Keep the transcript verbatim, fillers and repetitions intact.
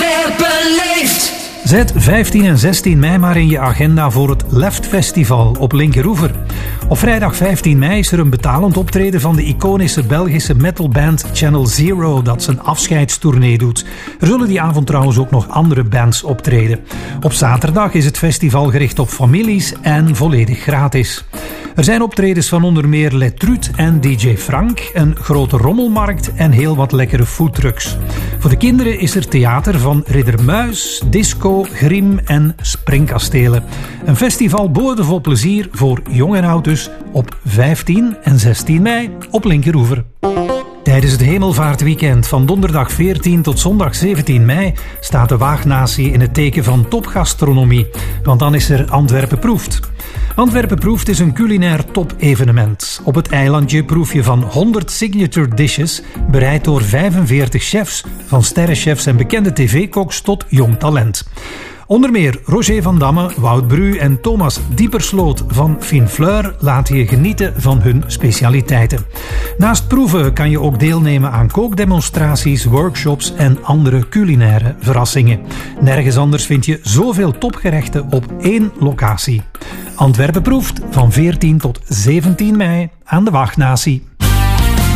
Antwerpen leeft! Zet vijftien en zestien mei maar in je agenda voor het Left Festival op Linkeroever. Op vrijdag vijftien mei is er een betalend optreden van de iconische Belgische metalband Channel Zero dat zijn afscheidstournee doet. Er zullen die avond trouwens ook nog andere bands optreden. Op zaterdag is het festival gericht op families en volledig gratis. Er zijn optredens van onder meer Letrut en D J Frank, een grote rommelmarkt en heel wat lekkere foodtrucks. Voor de kinderen is er theater van Ridder Muis, disco, grim en springkastelen. Een festival boordevol plezier voor jong en oud dus op vijftien en zestien mei op Linkeroever. Tijdens het Hemelvaartweekend van donderdag veertien tot zondag zeventien mei staat de Waagnatie in het teken van topgastronomie, want dan is er Antwerpen Proeft. Antwerpen Proeft is een culinair top-evenement. Op het eilandje proef je van honderd signature dishes, bereid door vijfenveertig chefs, van sterrenchefs en bekende tv-koks tot jong talent. Onder meer Roger van Damme, Wout Bru en Thomas Diepersloot van Fine Fleur laten je genieten van hun specialiteiten. Naast proeven kan je ook deelnemen aan kookdemonstraties, workshops en andere culinaire verrassingen. Nergens anders vind je zoveel topgerechten op één locatie. Antwerpen Proeft van veertien tot zeventien mei aan de Waagnatie.